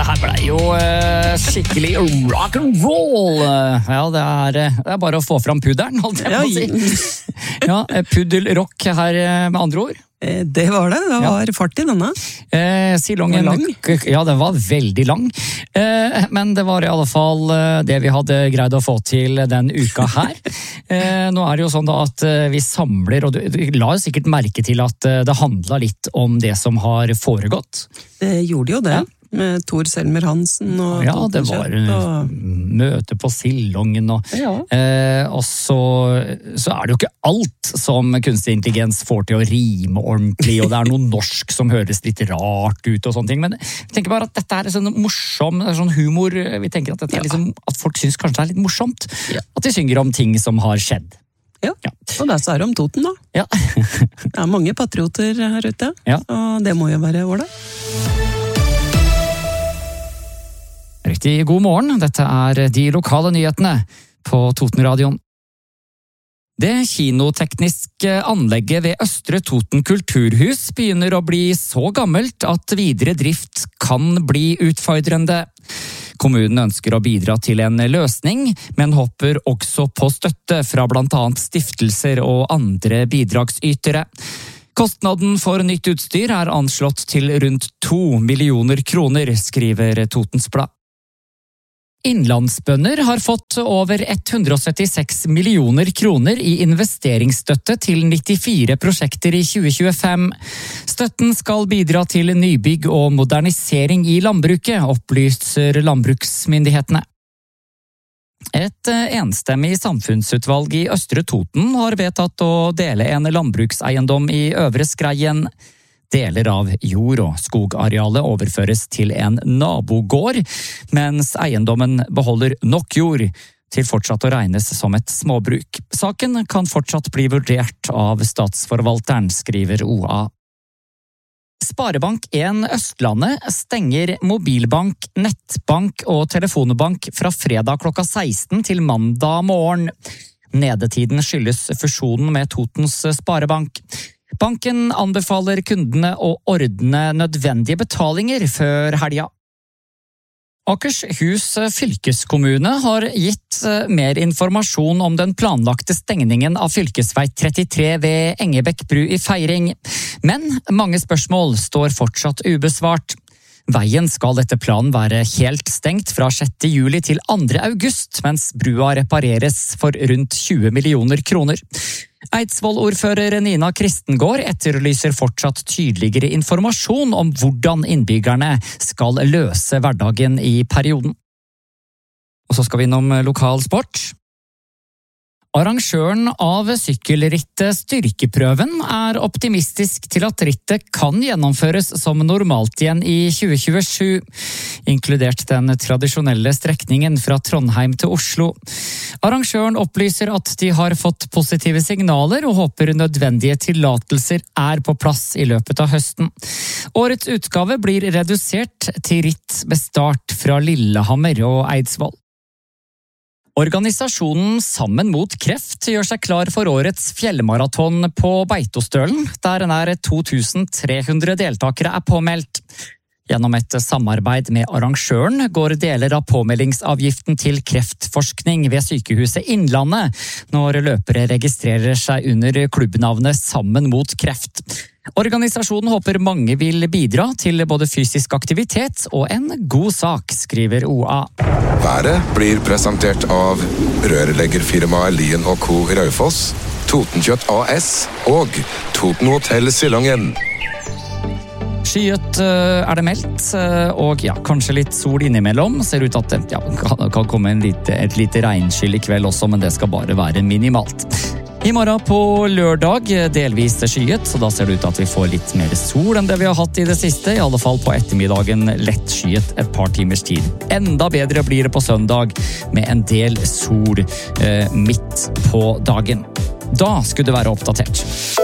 her ble jo skikkelig rock and roll. Ja, det er bare å få fram pudderen, holdt jeg på å si. Ja, puddelrock her med andre ord. Det var fart i denne. Silongen, var lang. Ja, den var veldig lang. Men det var i alle fall det vi hadde greid å få til den uka her. Nå er det jo sånn da at vi samler, og du la jo sikkert merke til at det handlet litt om det som har foregått. Det gjorde jo det. Ja. Med Tor Selmer Hansen og ja, det var møte på Silongen og så er det jo ikke alt som kunstig intelligens får til å rime ordentlig, og det er noe norsk som høres litt rart ut og sånne ting, men jeg tenker bare at dette er sånn morsom, sånn humor, vi tenker at dette er liksom, at folk synes kanskje det er litt morsomt, at de synger om ting som har skjedd. Ja, og der så er det om Toten da. Ja. Det er mange patrioter her ute, og det må jo være ålreit. Riktig god morgen, dette er de lokale nyhetene på Totenradioen. Det kinotekniske anlegget ved Østre Toten Kulturhus begynner å bli så gammelt at videre drift kan bli utfordrende. Kommunen ønsker å bidra til en løsning, men hopper også på støtte fra blant annet stiftelser og andre bidragsytere. Kostnaden for nytt utstyr er anslått til rundt 2 millioner kroner, skriver Totens Blad. Innlandsbønder har fått over 176 millioner kroner i investeringsstøtte til 94 prosjekter i 2025. Støtten skal bidra til nybygg og modernisering i landbruket, opplyser landbruksmyndighetene. Et enstemmig samfunnsutvalg i Østre Toten har vedtatt å dele en landbrukseiendom i Øvre Skreien. Deler av jord- og skogarealet overføres til en nabogård, mens eiendommen beholder nok jord til fortsatt å regnes som et småbruk. Saken kan fortsatt bli vurdert av statsforvalteren, skriver OA. Sparebank1 Østlandet stenger mobilbank, nettbank og telefonbank fra fredag klokka 16 til mandag morgen. Nedetiden skyldes fusjonen med Totens Sparebank. Banken anbefaler kundene å ordne nødvendige betalinger før helga. Akershus fylkeskommune har gitt mer informasjon om den planlagte stengningen av fylkesvei 33 ved Engebekk bru i Feiring, men mange spørsmål står fortsatt ubesvart. Veien skal etter planen være helt stengt fra 6. juli til 2. august, mens brua repareres for rundt 20 millioner kroner. Eidsvoll-ordfører Nina Kristengård etterlyser fortsatt tydeligere informasjon om hvordan innbyggerne skal løse hverdagen i perioden. Og så skal vi innom lokal sport. Arrangøren av sykkelrittet Styrkeprøven er optimistisk til at rittet kan gjennomføres som normalt igjen i 2027, inkludert den tradisjonelle strekningen fra Trondheim til Oslo. Arrangøren opplyser at de har fått positive signaler og håper nødvendige tillatelser er på plass i løpet av høsten. Årets utgave blir redusert til ritt med start fra Lillehammer og Eidsvoll. Organisasjonen Sammen mot kreft gjør seg klar for årets fjellmaraton på Beitostølen, der nær 2300 deltakere er påmeldt. Gjennom et samarbeid med arrangøren går deler av påmeldingsavgiften til kreftforskning ved Sykehuset Innlandet, når løpere registrerer seg under klubbnavnet Sammen mot kreft. Organisasjonen håper mange vil bidra til både fysisk aktivitet og en god sak, skriver OA. Været blir presentert av rørleggerfirmaet Lien & Co. Raufoss, Totenkjøtt AS og Toten Hotel Silongen. Skyet er det meldt, og kanskje litt sol innimellom. Ser ut at det kan komme et lite regnskyll i kveld også, men det skal bare være minimalt. I morgen på lørdag delvis skyet, så da ser det ut at vi får litt mer sol enn det vi har hatt i det siste, i alle fall på ettermiddagen lett skyet et par timers tid. Enda bedre blir det på søndag med en del sol midt på dagen. Da skulle det være oppdatert.